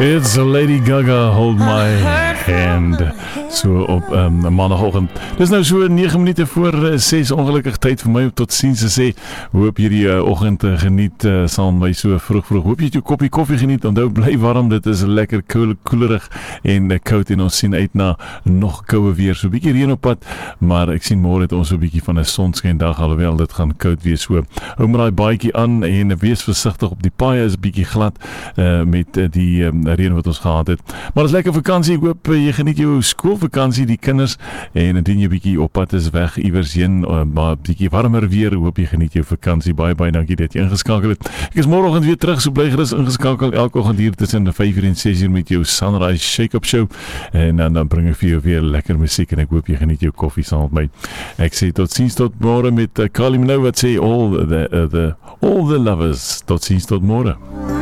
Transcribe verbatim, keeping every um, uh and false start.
It's Lady Gaga, Hold My Hand. So op um, maandagoggend. Dis nou so negen minute voor uh, ses, ongelukkig tyd vir my om tot ziens te sê. Hoop hierdie uh, oggend uh, geniet uh, saam my so vroeg vroeg. Hoop jy het jou koppie koffie geniet. Onthou bly warm, dit is lekker koel, koelerig en uh, koud en ons sien uit na nog koue weer. So 'n bietjie reën op pad, maar ek sien môre het ons so 'n bietjie van 'n sonskyn dag, alhoewel dit gaan koud wees. So hou maar daai baadjie aan en wees versigtig op die paaie, is 'n bietjie glad uh, met uh, die um, reën wat ons gehad het. Maar dis lekker vakansie. Ek hoop uh, jy geniet jou skoolvakansie, die kinders, en indien jy bietjie op pad is weg iewers heen, uh, maar bietjie warmer weer, hoop jy geniet jou vakansie. Baie baie dankie dat jy ingeskakel het. Ek is môreoggend weer terug, so bly gerus ingeskakel elke oggend hier tussen vyf uur en ses uur met jou Sunrise Shake-up Show, en dan, dan bring ek vir jou weer lekker musiek en ek hoop jy geniet jou koffie saam met my. Ek sê tot ziens tot môre met uh, Kylie Minogue wat sê all the, uh, the all the lovers. Tot ziens tot môre.